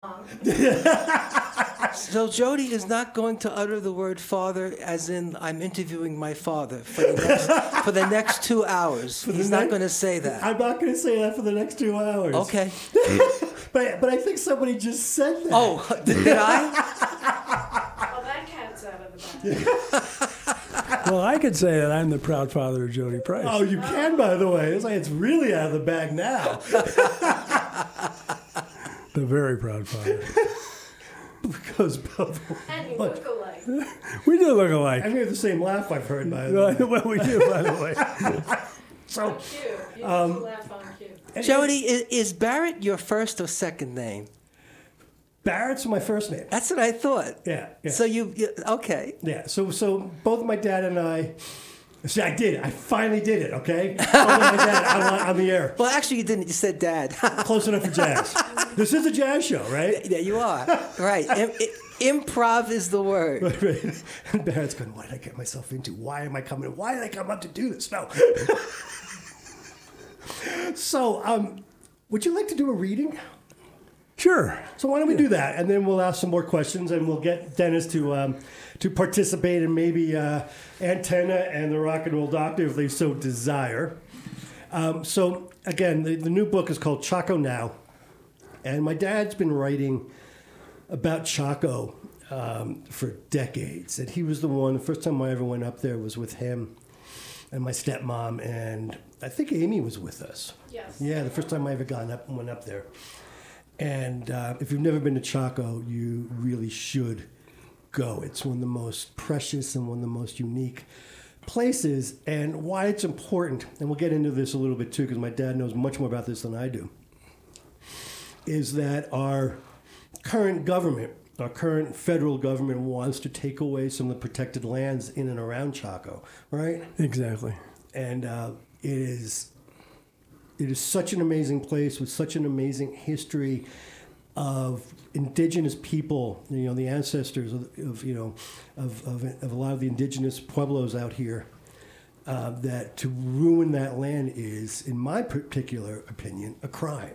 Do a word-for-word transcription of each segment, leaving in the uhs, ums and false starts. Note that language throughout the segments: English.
So Jody is not going to utter the word father as in I'm interviewing my father for the next, for the next two hours. He's not going to say that. I'm not going to say that for the next two hours. Okay. but but I think somebody just said that. Oh, did I? Well, that cat's out of the bag. Well, I could say that I'm the proud father of Jody Price. Oh, you can, by the way. It's like it's really out of the bag now. The very proud father. Because both. And you look alike. We do look alike. And we have the same laugh, I've heard, by the way. Well, we do, by the way. So, Cute. You Um, um, laugh on cue. Jody, is, is Barrett your first or second name? Barrett's my first name. That's what I thought. Yeah, yeah. So you, you okay? Yeah, so so both my dad and I. See, I did it. I finally did it, okay? Both my dad on, on the air. Well, actually, you didn't. You said dad. Close enough for jazz. This is a jazz show, right? Yeah, you are. Right. Im- i- improv is the word. And Barrett's going, what did I get myself into? Why am I coming? Why did I come up to do this? No. So, um, would you like to do a reading? Sure. So why don't we do that, and then we'll ask some more questions, and we'll get Dennis to um, to participate, and maybe uh, Antenna and the Rock and Roll Doctor, if they so desire. Um, so again, the, the new book is called Chaco Now, and my dad's been writing about Chaco um, for decades, and he was the one. The first time I ever went up there was with him and my stepmom, and I think Amy was with us. Yes. Yeah, the first time I ever gone up went up there. And uh, if you've never been to Chaco, you really should go. It's one of the most precious and one of the most unique places. And why it's important, and we'll get into this a little bit too, because my dad knows much more about this than I do, is that our current government, our current federal government wants to take away some of the protected lands in and around Chaco, right? Exactly. And uh, it is... It is such an amazing place with such an amazing history of indigenous people, you know, the ancestors of, of you know, of, of, of a lot of the indigenous pueblos out here, uh, that to ruin that land is, in my particular opinion, a crime.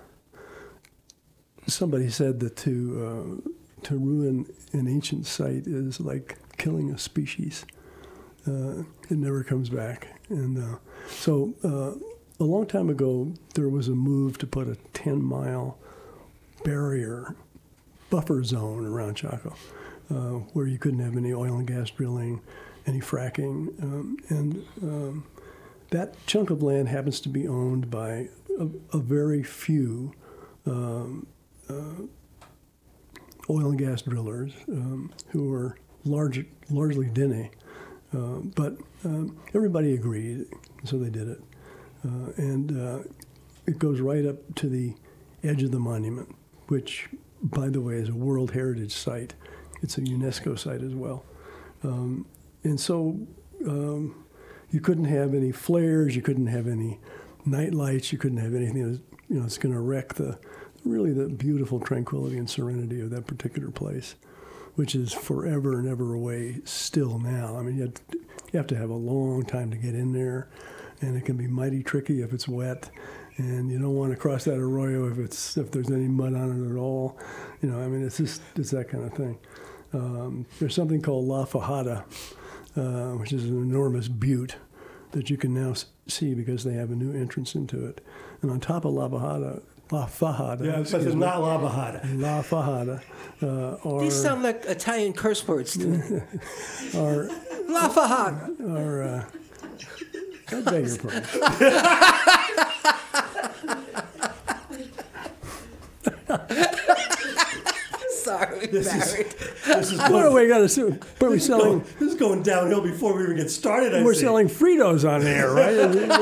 Somebody said that to uh, to ruin an ancient site is like killing a species. Uh, it never comes back. And uh, so... Uh, A long time ago, there was a move to put a ten-mile barrier buffer zone around Chaco, uh, where you couldn't have any oil and gas drilling, any fracking, um, and um, that chunk of land happens to be owned by a, a very few um, uh, oil and gas drillers um, who are large, largely Dene, uh, but um, everybody agreed, so they did it. Uh, and uh, it goes right up to the edge of the monument, which, by the way, is a World Heritage Site. It's a UNESCO site as well. Um, and so um, you couldn't have any flares, you couldn't have any night lights, you couldn't have anything that was, you know, it's going to wreck the really the beautiful tranquility and serenity of that particular place, which is forever and ever away still now. I mean, you have to, you have to have a long time to get in there. And it can be mighty tricky if it's wet, and you don't want to cross that arroyo if it's if there's any mud on it at all. You know, I mean, it's just it's that kind of thing. Um, there's something called La Fajada, uh, which is an enormous butte that you can now see because they have a new entrance into it. And on top of La Fajada, La Fajada, Yeah, but it's not La Bajada. La Fajada, uh, or These sound like Italian curse words to me. or La Fajada. or. Uh, I beg your pardon. Sorry, This is, Barrett. this is What going, are we going to do? What are we this is going, selling? this is going downhill before we even get started. I We're see. selling Fritos on air, right?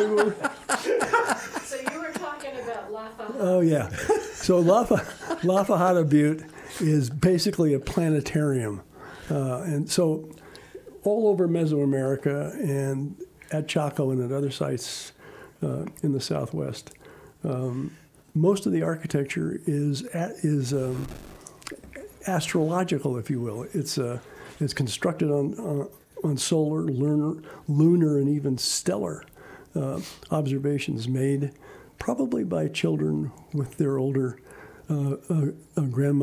So you were talking about La Fajada. Oh, yeah. So La, Fa- La Fajada Butte is basically a planetarium. Uh, and so all over Mesoamerica and at Chaco and at other sites uh, in the Southwest, um, most of the architecture is at, is um, astrological, if you will. It's uh, it's constructed on uh, on solar, lunar, lunar, and even stellar uh, observations made probably by children with their older uh, a, a grandma